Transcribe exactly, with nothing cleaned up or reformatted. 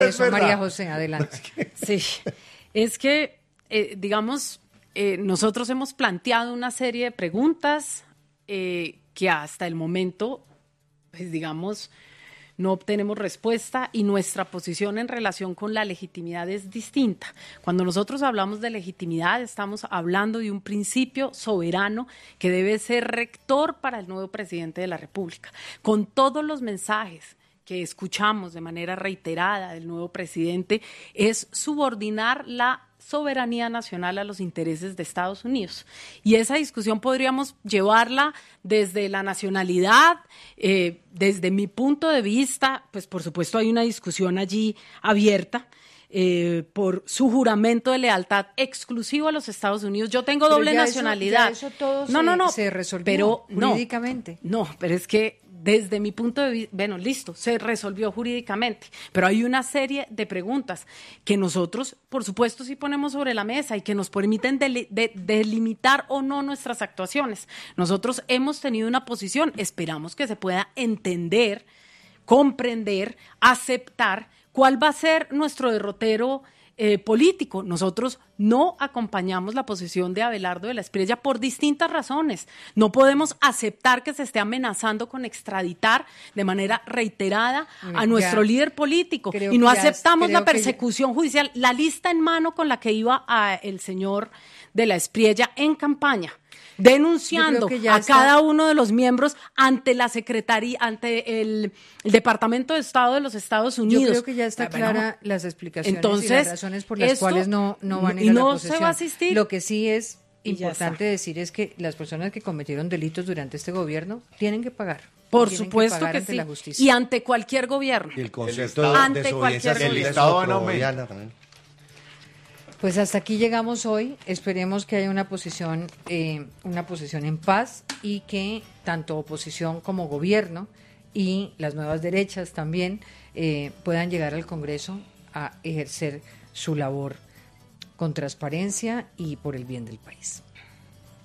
Eso, María José, adelante. Sí, es que, eh, digamos, eh, nosotros hemos planteado una serie de preguntas eh, que hasta el momento, pues digamos, no obtenemos respuesta y nuestra posición en relación con la legitimidad es distinta. Cuando nosotros hablamos de legitimidad, estamos hablando de un principio soberano que debe ser rector para el nuevo presidente de la República. Con todos los mensajes que escuchamos de manera reiterada del nuevo presidente, es subordinar la soberanía nacional a los intereses de Estados Unidos. Y esa discusión podríamos llevarla desde la nacionalidad, eh, desde mi punto de vista, pues por supuesto hay una discusión allí abierta, Eh, por su juramento de lealtad exclusivo a los Estados Unidos. Yo tengo pero doble ya nacionalidad. Eso, ya eso todo no, se, no, no, se resolvió pero, jurídicamente. No, no, pero es que desde mi punto de vista, bueno, listo, se resolvió jurídicamente, pero hay una serie de preguntas que nosotros, por supuesto, sí ponemos sobre la mesa y que nos permiten deli- de- delimitar o no nuestras actuaciones. Nosotros hemos tenido una posición, esperamos que se pueda entender, comprender, aceptar cuál va a ser nuestro derrotero eh, político. Nosotros no acompañamos la posición de Abelardo de la Espriella por distintas razones. No podemos aceptar que se esté amenazando con extraditar de manera reiterada a nuestro ya, líder político creo y no que ya- aceptamos creo la que ya- persecución judicial, la lista en mano con la que iba a el señor de la Espriella en campaña, denunciando que ya a está- cada uno de los miembros ante la Secretaría, ante el, el Departamento de Estado de los Estados Unidos. Yo creo que ya está Ah, bueno, clara las explicaciones entonces, y las razones por las esto- cuales no, no van a y ir a no la se posesión. va a asistir. Lo que sí es Y ya importante decir es que las personas que cometieron delitos durante este gobierno tienen que pagar. Por Tienen supuesto pagar que, ante sí. la justicia. Y ante cualquier gobierno. Y el concepto Estado- de ante desobediencia cualquier civil El es Estado otro, en aumento. Diana, también. Pues hasta aquí llegamos hoy. Esperemos que haya una posición, eh, una posición en paz y que tanto oposición como gobierno y las nuevas derechas también eh, puedan llegar al Congreso a ejercer su labor con transparencia y por el bien del país.